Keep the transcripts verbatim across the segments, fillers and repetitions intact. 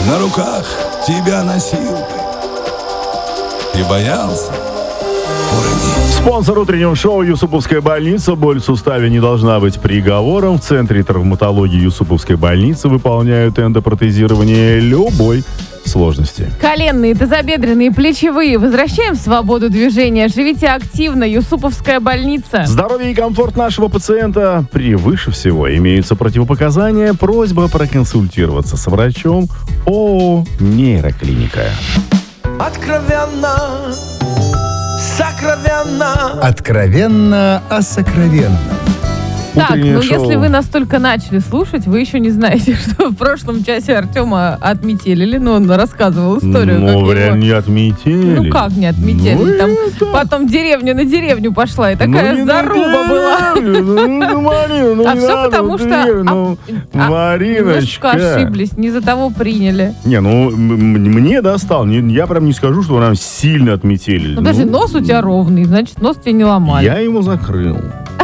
на руках тебя носил. Ты боялся? Спонсор утреннего шоу «Юсуповская больница». Боль в суставе не должна быть приговором. В Центре травматологии Юсуповской больницы выполняют эндопротезирование любой сложности. Коленные, тазобедренные, плечевые. Возвращаем свободу движения. Живите активно. Юсуповская больница. Здоровье и комфорт нашего пациента превыше всего. Имеются противопоказания. Просьба проконсультироваться с врачом. ООО «Нейроклиника». Откровенно, сокровенно. Откровенно о сокровенном. Так, Утреннее ну шоу. если вы настолько начали слушать, вы еще не знаете, что в прошлом часе Артема отметелили. Ну, он рассказывал историю. Ну, как прям его... не отметили. Ну, как не отметили? Ну, Там это... потом деревня на деревню пошла, и такая Ну, не заруба на была. деревню, ну, Марина, ну, А не все надо потому, в что деревню, ну, а, Мариночка. немножко ошиблись, не за того приняли. Не, ну, м- м- мне достал. Не- Я прям не скажу, что нам сильно отметили. Ну, даже нос у тебя ровный, значит, нос тебе не ломали. Я ему закрыл.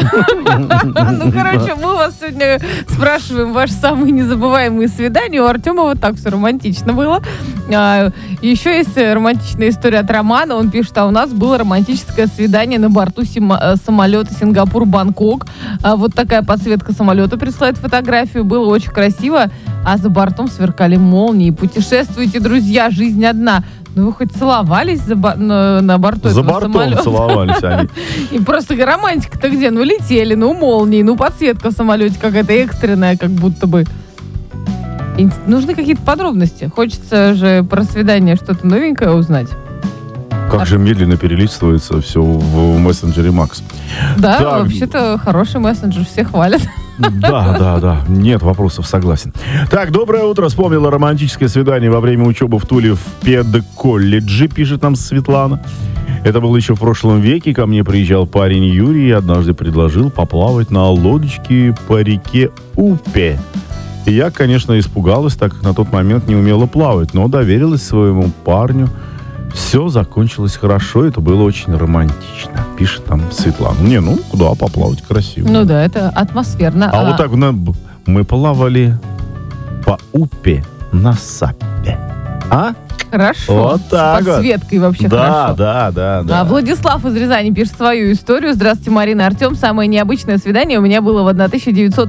Ну, короче, мы вас сегодня спрашиваем ваши самые незабываемые свидания. У Артема вот так все романтично было. А, еще есть романтичная история от Романа. Он пишет, а у нас было романтическое свидание на борту сима- самолета Сингапур-Бангкок. А, вот такая подсветка самолета присылает фотографию. Было очень красиво. А за бортом сверкали молнии. Путешествуйте, друзья, жизнь одна. Ну, вы хоть целовались за ба- на, на борту За этого бортом самолета? целовались они. И просто романтика-то где? Ну, летели, ну, молнии, ну, подсветка в самолете какая-то экстренная, как будто бы. И нужны какие-то подробности. Хочется же про свидание что-то новенькое узнать. Как же медленно перелистывается все в мессенджере Макс. Да, Так. вообще-то хороший мессенджер, все хвалят. Да, да, да. Нет вопросов, согласен. Так, доброе утро. Вспомнила романтическое свидание во время учебы в Туле в педколледже, пишет нам Светлана. Это было еще в прошлом веке. Ко мне приезжал парень Юрий и однажды предложил поплавать на лодочке по реке Упе. И я, конечно, испугалась, так как на тот момент не умела плавать, но доверилась своему парню. Все закончилось хорошо, это было очень романтично, пишет там Светлана. Не, ну, куда поплавать, красиво. Ну да, это атмосферно. А, вот так на- мы плавали по Упе на Саппе. А? Хорошо. Вот так С вот. подсветкой вообще Да, хорошо. да, да, да. А Владислав из Рязани пишет свою историю. Здравствуйте, Марина, Артем. Самое необычное свидание у меня было в тысяча девятьсот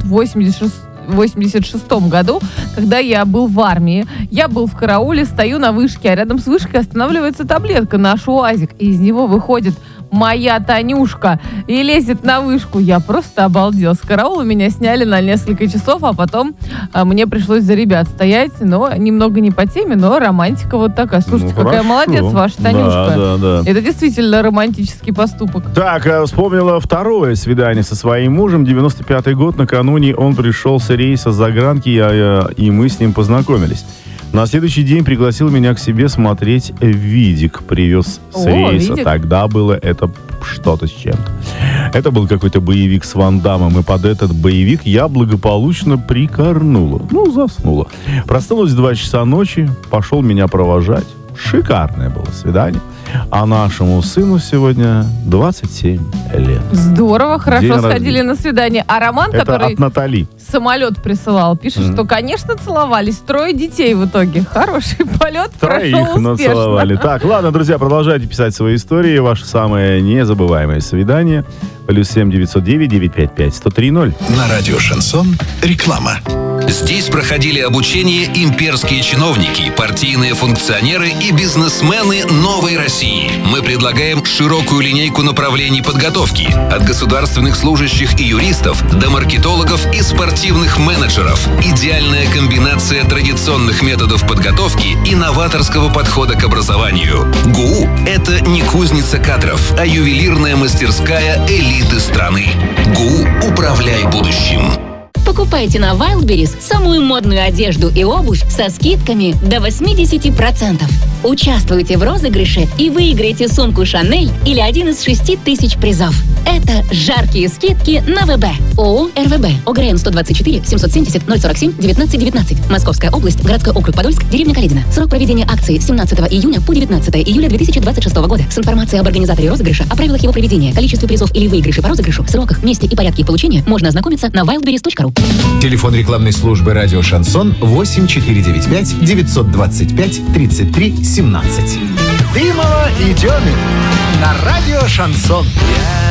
восемьдесят шестом году, когда я был в армии. Я был в карауле, стою на вышке, а рядом с вышкой останавливается таблетка, наш УАЗик, и из него выходит моя Танюшка и лезет на вышку. Я просто обалдел. С караула меня сняли на несколько часов, а потом а, мне пришлось за ребят стоять, но немного не по теме, но романтика вот такая. Слушайте, Ну, какая хорошо. молодец ваша Танюшка. Да, да, да. Это действительно романтический поступок. Так, а, вспомнила второе свидание со своим мужем. девяносто пятый год, накануне он пришел с рейса с загранки, я, я, и мы с ним познакомились. На следующий день пригласил меня к себе смотреть «Видик». Привез с О, рейса. «Видик». Тогда было это что-то с чем-то. Это был какой-то боевик с Ван Даммом, и под этот боевик я благополучно прикорнула. Ну, заснула. Проснулась в два часа ночи, пошел меня провожать. Шикарное было свидание. А нашему сыну сегодня двадцать семь лет. Здорово, хорошо День сходили рождения. на свидание. А Роман, Это который от Натали. самолет присылал, пишет, Мгм. что, конечно, целовались. Трое детей в итоге. Хороший полет, Троих прошел успешно. нацеловали. Так, ладно, друзья, продолжайте писать свои истории. Ваше самое незабываемое свидание. Плюс семь девятьсот девять девятьсот пятьдесят пять сто три ноль. На радио «Шансон» реклама. Здесь проходили обучение имперские чиновники, партийные функционеры и бизнесмены новой России. Мы предлагаем широкую линейку направлений подготовки. От государственных служащих и юристов до маркетологов и спортивных менеджеров. Идеальная комбинация традиционных методов подготовки и новаторского подхода к образованию. ГУ – это не кузница кадров, а ювелирная мастерская элиты страны. ГУ «Управляй будущим». Покупайте на Wildberries самую модную одежду и обувь со скидками до восемьдесят процентов. Участвуйте в розыгрыше и выиграйте сумку «Шанель» или один из шести тысяч призов. Это жаркие скидки на ВБ. ООО «РВБ». ОГРН сто двадцать четыре семьсот семьдесят ноль сорок семь девятнадцать девятнадцать. Московская область, городской округ Подольск, деревня Каледино. Срок проведения акции семнадцатого июня по девятнадцатое июля две тысячи двадцать шестого года. С информацией об организаторе розыгрыша, о правилах его проведения, количестве призов или выигрыше по розыгрышу, сроках, месте и порядке их получения можно ознакомиться на wildberries точка ру. Телефон рекламной службы «Радио Шансон» восемь четыре девять пять девятьсот двадцать пять тридцать три семнадцать. Дымова и Демин на радио «Шансон».